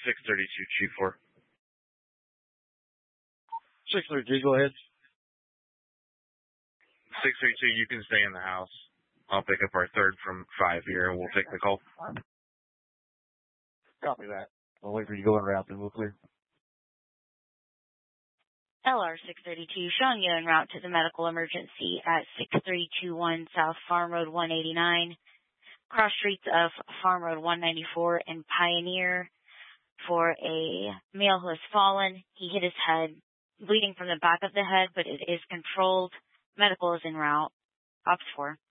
632 Chief 4. 632, go ahead. 632, you can stay in the house. I'll pick up our third from 5 here, and we'll take the call. Copy that. I'll wait for you to go en route, then we'll clear. LR 632, showing you en route to the medical emergency at 6321 South Farm Road 189, cross streets of Farm Road 194 and Pioneer, for a male who has fallen. He hit his head, bleeding from the back of the head, but it is controlled. Medical is en route. Ops 4.